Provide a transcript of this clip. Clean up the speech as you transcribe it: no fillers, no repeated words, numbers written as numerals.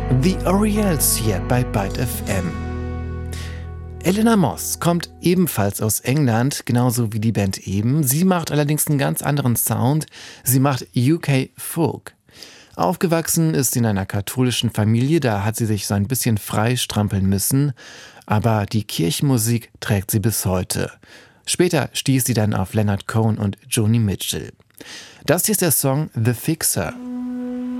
The Orioles hier bei Byte FM. Eleanor Moss kommt ebenfalls aus England, genauso wie die Band eben. Sie macht allerdings einen ganz anderen Sound. Sie macht UK Folk. Aufgewachsen ist sie in einer katholischen Familie, da hat sie sich so ein bisschen freistrampeln müssen. Aber die Kirchenmusik trägt sie bis heute. Später stieß sie dann auf Leonard Cohen und Joni Mitchell. Das hier ist der Song The Fixer.